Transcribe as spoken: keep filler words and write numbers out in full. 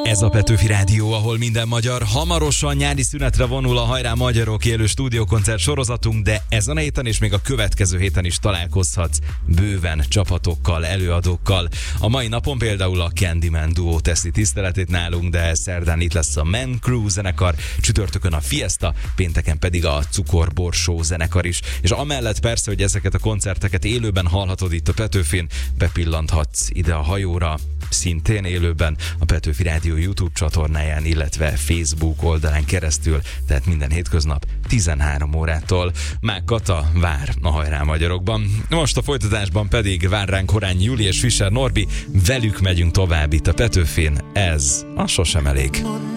Ez a Petőfi Rádió, ahol minden magyar hamarosan nyári szünetre vonul a Hajrá Magyarok élő stúdiókoncert sorozatunk, de ezen a héten és még a következő héten is találkozhatsz bőven csapatokkal, előadókkal. A mai napon például a Candyman duó teszi tiszteletét nálunk, de szerdán itt lesz a Man Crew zenekar, csütörtökön a Fiesta, pénteken pedig a Cukorborsó zenekar is. És amellett persze, hogy ezeket a koncerteket élőben hallhatod itt a Petőfin, bepillanthatsz ide a hajóra, szintén élőben a Petőfi Rádió YouTube csatornáján, illetve Facebook oldalán keresztül, tehát minden hétköznap tizenhárom órától. Mák Kata vár a Hajrá Magyarokban. Most a folytatásban pedig vár ránk Horányi Júli és Fischer Norbi, velük megyünk tovább itt a Petőfin, ez a Sosem elég.